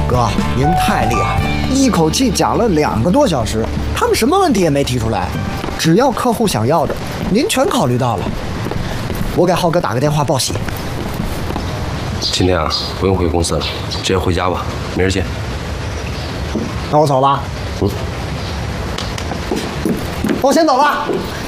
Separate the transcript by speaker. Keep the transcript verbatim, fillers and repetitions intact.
Speaker 1: 哥，您太厉害了，一口气讲了两个多小时，他们什么问题也没提出来，只要客户想要的，您全考虑到了。我给浩哥打个电话报喜。
Speaker 2: 今天啊，不用回公司了，直接回家吧，明儿见。
Speaker 1: 那我走了。
Speaker 2: 嗯。
Speaker 1: 我先走了。